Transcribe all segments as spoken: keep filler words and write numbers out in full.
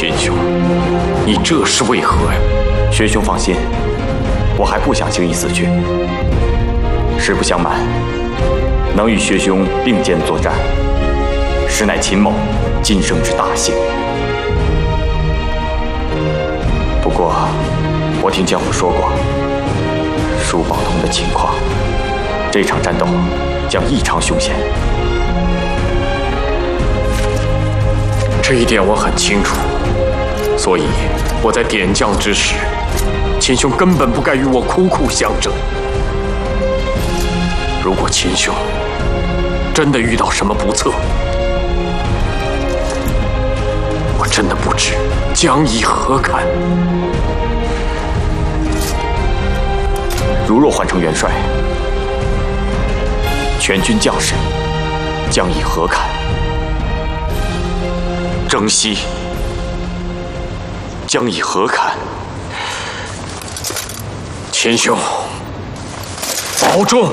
玄兄，你这是为何呀？ 玄兄放心，我还不想轻易死去。实不相瞒，能与薛兄并肩作战，实乃秦某今生之大幸。不过，我听江父说过，舒宝通的情况，这场战斗将异常凶险。 这一点我很清楚，所以我在点将之时，秦兄根本不该与我苦苦相争。如果秦兄真的遇到什么不测，我真的不知将以何堪。 如若换成元帅，全军将士将以何堪？征西将以何堪？ 秦兄，保重。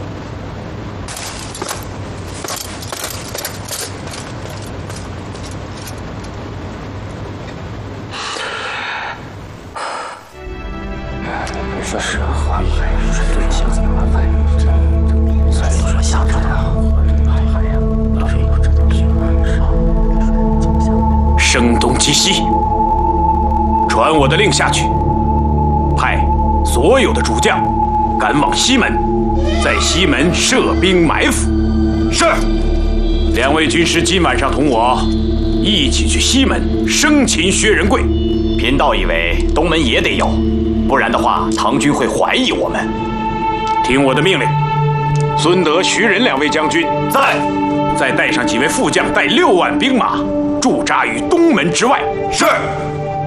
说实话，对象怎么办？所以说下场啊， 声东击西，传我的令下去，派所有的主将赶往西门，在西门设兵埋伏。是。两位军师今晚上同我一起去西门生擒薛仁贵。 贫道以为东门也得有，不然的话，唐军会怀疑我们。 听我的命令，孙德、徐仁两位将军在，再带上几位副将，带六万兵马驻扎于东门之外。 是。